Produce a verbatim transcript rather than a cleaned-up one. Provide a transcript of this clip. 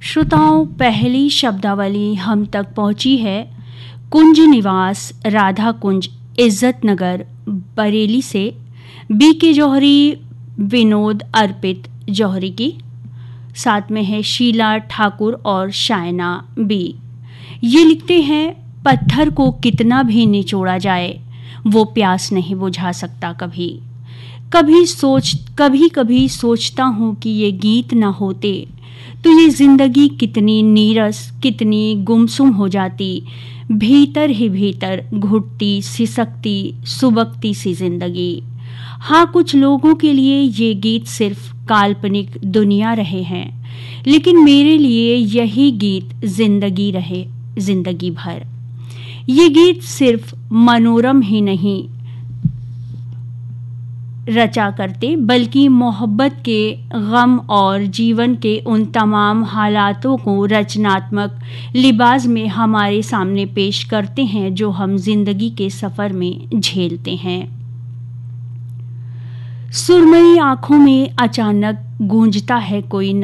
श्रोताओं, पहली शब्दावली हम तक पहुंची है कुंज निवास राधा कुंज इज्जत नगर बरेली से बी के जौहरी, विनोद अर्पित जौहरी की। साथ में है शीला ठाकुर और शायना बी। ये लिखते हैं, पत्थर को कितना भी निचोड़ा जाए वो प्यास नहीं बुझा सकता कभी। कभी सोच कभी कभी सोचता हूँ कि ये गीत ना होते तो ये जिंदगी कितनी नीरस, कितनी गुमसुम हो जाती। भीतर ही भीतर घुटती, सिसकती, सुबकती सी जिंदगी। हाँ, कुछ लोगों के लिए ये गीत सिर्फ काल्पनिक दुनिया रहे हैं, लेकिन मेरे लिए यही गीत जिंदगी रहे, जिंदगी भर। ये गीत सिर्फ मनोरम ही नहीं रचा करते, बल्कि मोहब्बत के गम और जीवन के उन तमाम हालातों को रचनात्मक लिबास में हमारे सामने पेश करते हैं जो हम जिंदगी के सफर में झेलते हैं। सुरमई आंखों में अचानक गूंजता है कोई